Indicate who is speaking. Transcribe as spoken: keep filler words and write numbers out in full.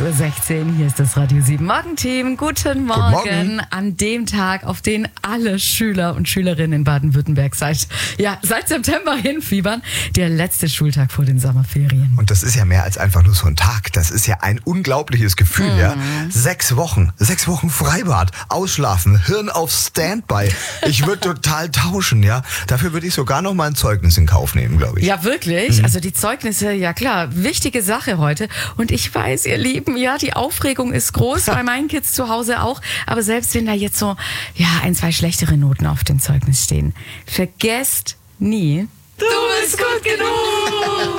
Speaker 1: Uhr sechzehn, hier ist das Radio sieben Morgenteam. Guten Morgen,
Speaker 2: Guten Morgen
Speaker 1: an dem Tag, auf den alle Schüler und Schülerinnen in Baden-Württemberg seit, ja, seit September hinfiebern. Der letzte Schultag vor den Sommerferien.
Speaker 2: Und das ist ja mehr als einfach nur so ein Tag. Das ist ja ein unglaubliches Gefühl, mhm. ja. Sechs Wochen, sechs Wochen Freibad, ausschlafen, Hirn auf Standby. Ich würde total tauschen, ja. Dafür würde ich sogar noch mal ein Zeugnis in Kauf nehmen, glaube ich.
Speaker 1: Ja, wirklich. Mhm. Also die Zeugnisse, ja klar, wichtige Sache heute. Und ich weiß, ihr Lieben, ja, die Aufregung ist groß, bei meinen Kids zu Hause auch. Aber selbst wenn da jetzt so, ja, ein, zwei schlechtere Noten auf dem Zeugnis stehen, vergesst nie, du bist gut genug.